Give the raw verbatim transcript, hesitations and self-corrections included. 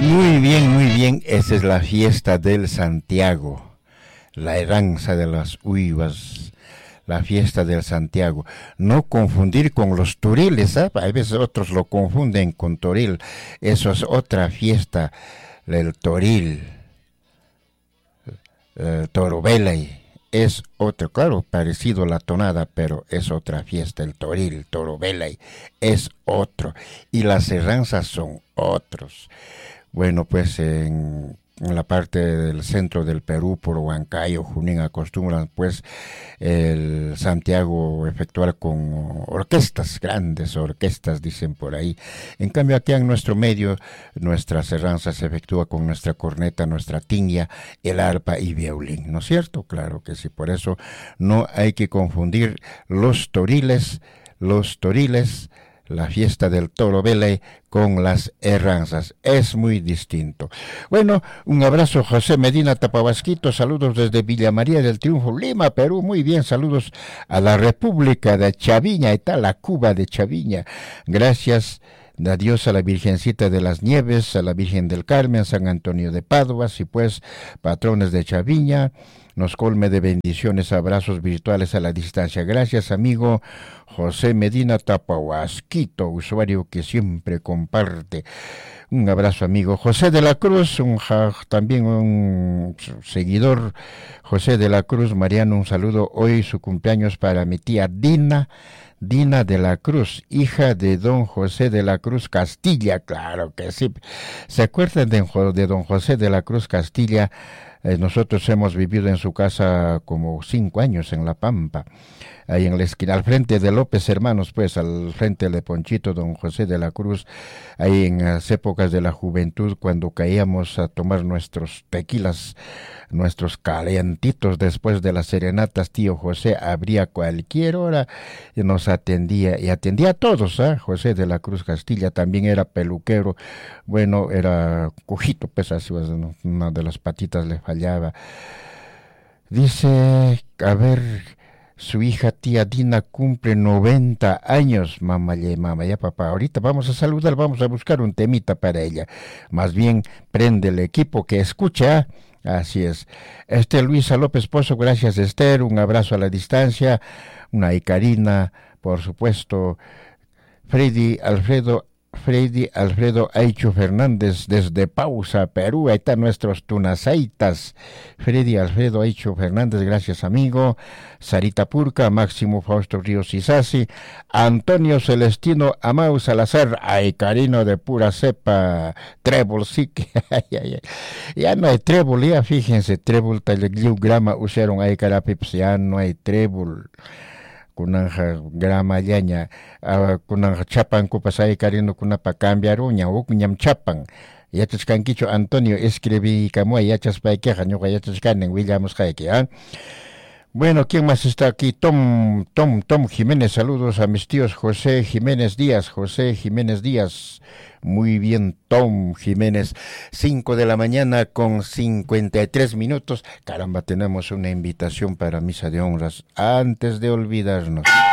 Muy bien, muy bien. Esa es la fiesta del Santiago, la heranza de las uivas, la fiesta del Santiago. No confundir con los toriles, ¿eh? A veces otros lo confunden con toril. Eso es otra fiesta, el toril, eh, torobelay. Es otro, claro, parecido a la tonada, pero es otra fiesta, el toril, torobelay, es otro. Y las herranzas son otros. Bueno, pues en, en la parte del centro del Perú, por Huancayo, Junín, acostumbran pues el Santiago efectuar con orquestas, grandes orquestas, dicen por ahí. En cambio aquí en nuestro medio, nuestra herranzas se efectúa con nuestra corneta, nuestra tiña, el arpa y violín, ¿no es cierto? Claro que sí, por eso no hay que confundir los toriles, los toriles, la fiesta del toro vele con las herranzas. Es muy distinto. Bueno, un abrazo José Medina Tapabasquito, saludos desde Villa María del Triunfo, Lima, Perú. Muy bien, saludos a la República de Chaviña, está la Cuba de Chaviña. Gracias a Dios, a la Virgencita de las Nieves, a la Virgen del Carmen, San Antonio de Padua, y pues patrones de Chaviña, nos colme de bendiciones, abrazos virtuales a la distancia. Gracias, amigo José Medina Tapahuasquito, usuario que siempre comparte. Un abrazo, amigo José de la Cruz, un también un seguidor, José de la Cruz, Mariano, un saludo. Hoy su cumpleaños para mi tía Dina, Dina de la Cruz, hija de don José de la Cruz Castilla, claro que sí. ¿Se acuerdan de, de don José de la Cruz Castilla? Eh, nosotros hemos vivido en su casa como cinco años en La Pampa, ahí en la esquina, al frente de López Hermanos, pues, al frente de Ponchito, don José de la Cruz, ahí en las épocas de la juventud, cuando caíamos a tomar nuestros tequilas, nuestros calientitos después de las serenatas, tío José abría cualquier hora y nos atendía, y atendía a todos, ¿eh? José de la Cruz Castilla también era peluquero, bueno, era cojito, pues así, una de las patitas le fallaba. Dice, a ver, su hija tía Dina cumple noventa años, mamá, ya, mamá, ya papá, ahorita vamos a saludar, vamos a buscar un temita para ella, más bien prende el equipo que escucha. Así es. Este Luisa López Pozo, gracias Esther, un abrazo a la distancia, una Icarina, por supuesto, Freddy Alfredo, Freddy Alfredo Aicho Fernández desde Pausa, Perú, ahí están nuestros tunaceitas. Freddy Alfredo Aicho Fernández, gracias amigo. Sarita Purca, Máximo Fausto Ríos Isasi, Antonio Celestino Amau Salazar, ay carino de pura cepa, trébol, sí que, ay, ay, ay. Ya no hay trébol, ya fíjense, trébol, talegliu grama usaron ahí carapips, ya no hay trébol. Kunanja grama yaña, uh, kunanja chapan kupasay karino kuna pa cambiar uña, o kunyam chapan. Yachas kankicho Antonio escribí kamuay, yachas pa queja, no yachas kanen, Williams Jaque, ¿ah? Bueno, ¿quién más está aquí? Tom, Tom, Tom Jiménez, saludos a mis tíos José Jiménez Díaz, José Jiménez Díaz. Muy bien, Tom Jiménez. Cinco de la mañana con cincuenta y tres minutos. Caramba, tenemos una invitación para misa de honras antes de olvidarnos.